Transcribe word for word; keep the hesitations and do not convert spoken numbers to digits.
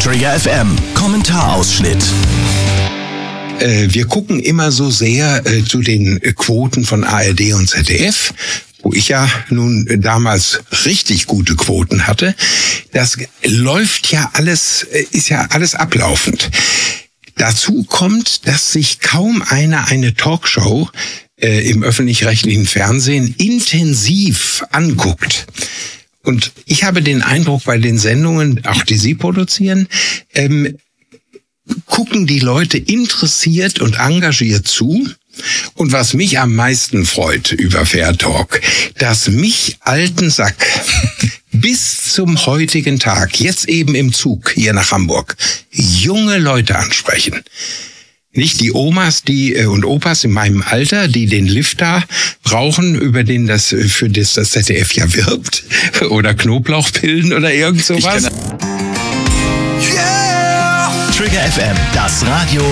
Trigger F M, Kommentarausschnitt. Wir gucken immer so sehr äh, zu den Quoten von A R D und Z D F, wo ich ja nun damals richtig gute Quoten hatte. Das läuft ja alles, ist ja alles ablaufend. Dazu kommt, dass sich kaum einer eine Talkshow äh, im öffentlich-rechtlichen Fernsehen intensiv anguckt. Und ich habe den Eindruck, bei den Sendungen, auch die Sie produzieren, ähm, gucken die Leute interessiert und engagiert zu. Und was mich am meisten freut über Fair Talk, dass mich alten Sack bis zum heutigen Tag, jetzt eben im Zug hier nach Hamburg, junge Leute ansprechen. Nicht die Omas, die und Opas in meinem Alter, die den Lift da brauchen, über den das für das, das Z D F ja wirbt, oder Knoblauchpillen oder irgend sowas. Trigger F M, das Radio